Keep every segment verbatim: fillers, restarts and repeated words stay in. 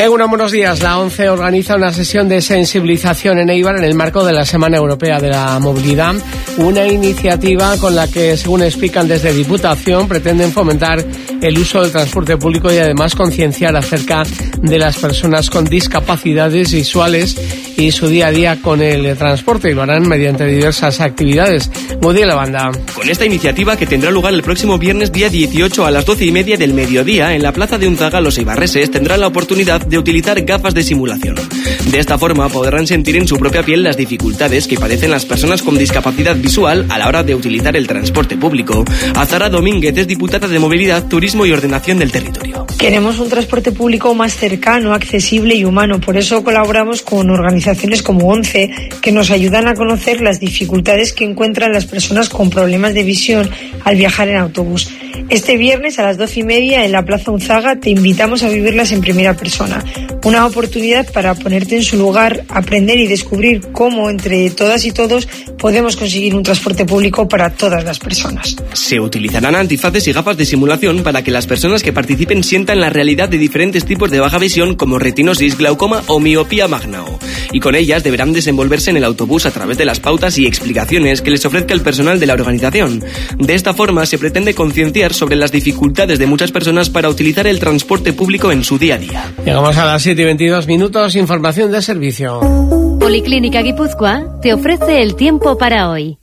Según Buenos Días, la ONCE organiza una sesión de sensibilización en Eibar en el marco de la Semana Europea de la Movilidad, una iniciativa con la que, según explican desde Diputación, pretenden fomentar el uso del transporte público y además concienciar acerca de las personas con discapacidades visuales y su día a día con el transporte, y lo harán mediante diversas actividades. Muy bien, la banda. Con esta iniciativa, que tendrá lugar el próximo viernes día dieciocho a las doce y media del mediodía en la plaza de Unzaga, los eibarreses tendrán la oportunidad de utilizar gafas de simulación. De esta forma podrán sentir en su propia piel las dificultades que padecen las personas con discapacidad visual a la hora de utilizar el transporte público. Azahara Domínguez es diputada de Movilidad, Turismo y Ordenación del Territorio. Queremos un transporte público más cercano, accesible y humano. Por eso colaboramos con organizaciones como ONCE, que nos ayudan a conocer las dificultades que encuentran las personas con problemas de visión al viajar en autobús. Este viernes a las doce y media en la Plaza Unzaga te invitamos a vivirlas en primera persona. Una oportunidad para ponerte en su lugar, aprender y descubrir cómo entre todas y todos podemos conseguir un transporte público para todas las personas. Se utilizarán antifaces y gafas de simulación para que las personas que participen sientan la realidad de diferentes tipos de baja visión como retinosis, glaucoma o miopía magnao. Y con ellas deberán desenvolverse en el autobús a través de las pautas y explicaciones que les ofrezca el personal de la organización. De esta forma se pretende concienciar sobre las dificultades de muchas personas para utilizar el transporte público en su día a día. Llegamos a las siete y veintidós minutos, información de servicio. Policlínica Guipúzcoa te ofrece el tiempo para hoy.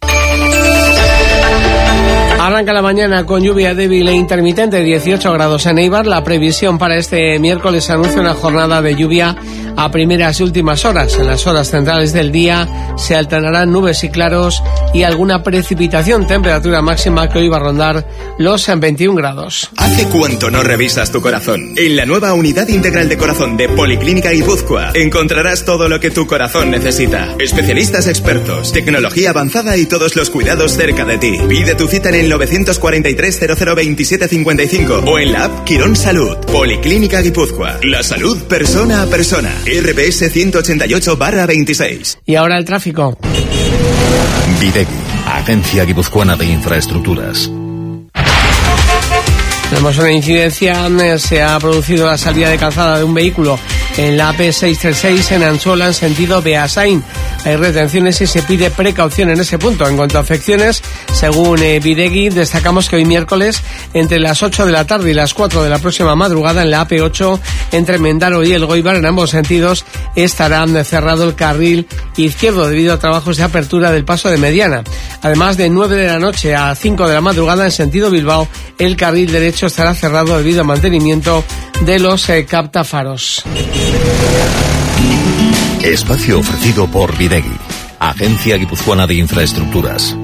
Arranca la mañana con lluvia débil e intermitente, dieciocho grados en Eibar. La previsión para este miércoles anuncia una jornada de lluvia a primeras y últimas horas. En las horas centrales del día se alternarán nubes y claros y alguna precipitación. Temperatura máxima que hoy va a rondar los veintiún grados. ¿Hace cuánto no revisas tu corazón? En la nueva Unidad Integral de Corazón de Policlínica Guipúzcoa encontrarás todo lo que tu corazón necesita. Especialistas expertos, tecnología avanzada y todos los cuidados cerca de ti. Pide tu cita en el novecientos cuarenta y tres cero cero veintisiete cincuenta y cinco o en la app Quirón Salud. Policlínica Guipúzcoa. La salud persona a persona. R P S ciento ochenta y ocho barra veintiséis. Y ahora el tráfico. Videgui, Agencia Guipuzcoana de Infraestructuras. Tenemos una incidencia, se ha producido la salida de calzada de un vehículo en la A P seiscientos treinta y seis en Anzuola en sentido Beasain. Hay retenciones y se pide precaución en ese punto. En cuanto a afecciones, según eh, Videgui, destacamos que hoy miércoles entre las ocho de la tarde y las cuatro de la próxima madrugada en la A P ocho entre Mendaro y El Goibar en ambos sentidos estará cerrado el carril izquierdo debido a trabajos de apertura del paso de mediana. Además, de nueve de la noche a cinco de la madrugada en sentido Bilbao el carril derecho estará cerrado debido a mantenimiento de los eh, captafaros. Espacio ofrecido por Videgui, Agencia Guipuzcoana de Infraestructuras.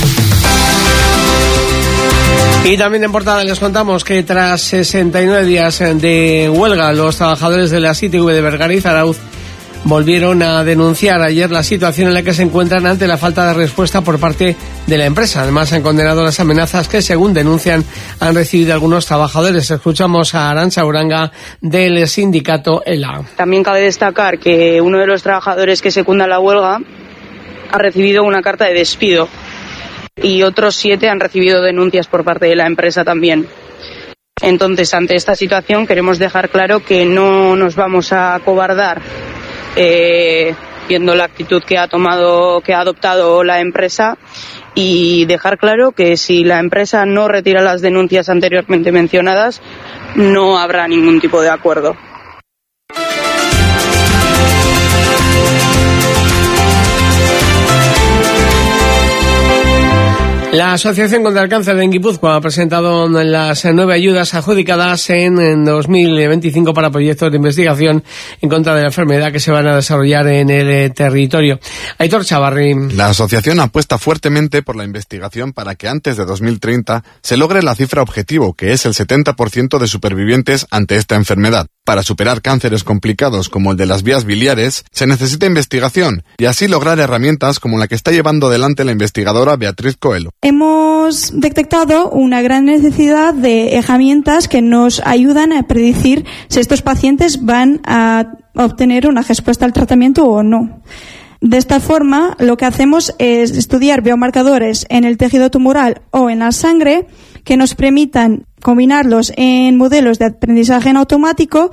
Y también en portada les contamos que tras sesenta y nueve días de huelga, los trabajadores de la C I T V de Bergara y Zarauz volvieron a denunciar ayer la situación en la que se encuentran ante la falta de respuesta por parte de la empresa. Además, han condenado las amenazas que, según denuncian, han recibido algunos trabajadores. Escuchamos a Arantxa Uranga del sindicato E L A. También cabe destacar que uno de los trabajadores que secunda la huelga ha recibido una carta de despido y otros siete han recibido denuncias por parte de la empresa también. Entonces, ante esta situación queremos dejar claro que no nos vamos a acobardar Eh, viendo la actitud que ha tomado, que ha adoptado la empresa, y dejar claro que si la empresa no retira las denuncias anteriormente mencionadas, no habrá ningún tipo de acuerdo. La Asociación contra el Cáncer en Guipúzcoa ha presentado las nueve ayudas adjudicadas en, en dos mil veinticinco para proyectos de investigación en contra de la enfermedad que se van a desarrollar en el eh, territorio. Aitor Chavarri. La asociación apuesta fuertemente por la investigación para que antes de dos mil treinta se logre la cifra objetivo, que es el setenta por ciento de supervivientes ante esta enfermedad. Para superar cánceres complicados como el de las vías biliares, se necesita investigación y así lograr herramientas como la que está llevando adelante la investigadora Beatriz Coelho. Hemos detectado una gran necesidad de herramientas que nos ayudan a predecir si estos pacientes van a obtener una respuesta al tratamiento o no. De esta forma, lo que hacemos es estudiar biomarcadores en el tejido tumoral o en la sangre que nos permitan combinarlos en modelos de aprendizaje en automático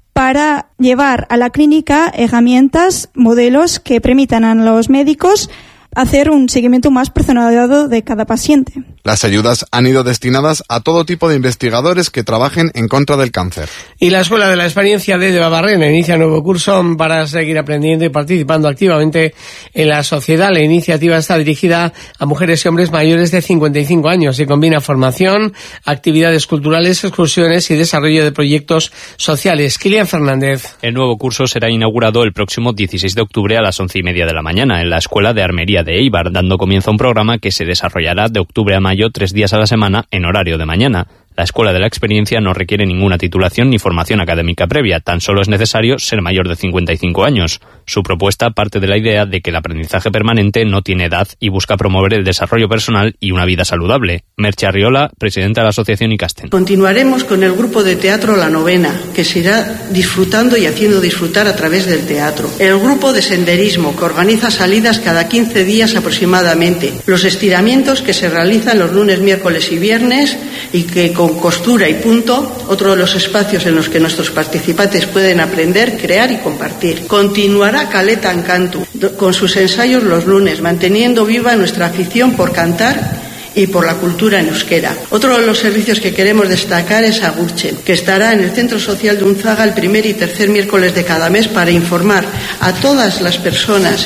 para llevar a la clínica herramientas, modelos que permitan a los médicos hacer un seguimiento más personalizado de cada paciente. Las ayudas han ido destinadas a todo tipo de investigadores que trabajen en contra del cáncer. Y la Escuela de la Experiencia de Debabarrena inicia un nuevo curso para seguir aprendiendo y participando activamente en la sociedad. La iniciativa está dirigida a mujeres y hombres mayores de cincuenta y cinco años y combina formación, actividades culturales, excursiones y desarrollo de proyectos sociales. Kilian Fernández. El nuevo curso será inaugurado el próximo dieciséis de octubre a las once y media de la mañana en la Escuela de Armería de Eibar, dando comienzo a un programa que se desarrollará de octubre a mayo tres días a la semana en horario de mañana. La Escuela de la Experiencia no requiere ninguna titulación ni formación académica previa, tan solo es necesario ser mayor de cincuenta y cinco años. Su propuesta parte de la idea de que el aprendizaje permanente no tiene edad y busca promover el desarrollo personal y una vida saludable. Merche Arriola, presidenta de la Asociación Ikasten. Continuaremos con el grupo de teatro La Novena, que se irá disfrutando y haciendo disfrutar a través del teatro. El grupo de senderismo, que organiza salidas cada quince días aproximadamente. Los estiramientos que se realizan los lunes, miércoles y viernes y que con costura y punto, otro de los espacios en los que nuestros participantes pueden aprender, crear y compartir. Continuará Caleta Encantu con sus ensayos los lunes, manteniendo viva nuestra afición por cantar y por la cultura en euskera. Otro de los servicios que queremos destacar es Agurtzen, que estará en el Centro Social de Unzaga el primer y tercer miércoles de cada mes para informar a todas las personas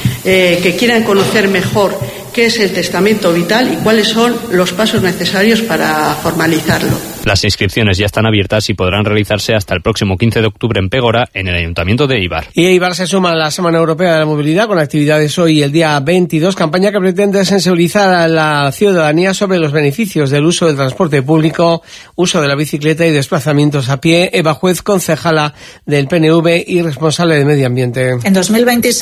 eh, que quieran conocer mejor qué es el testamento vital y cuáles son los pasos necesarios para formalizarlo. Las inscripciones ya están abiertas y podrán realizarse hasta el próximo quince de octubre en Pégora, en el Ayuntamiento de Eibar. Y Eibar se suma a la Semana Europea de la Movilidad con actividades hoy el día veintidós, campaña que pretende sensibilizar a la ciudadanía sobre los beneficios del uso del transporte público, uso de la bicicleta y desplazamientos a pie. Eva Juez, concejala del P N V y responsable de Medio Ambiente. En dos mil veintiséis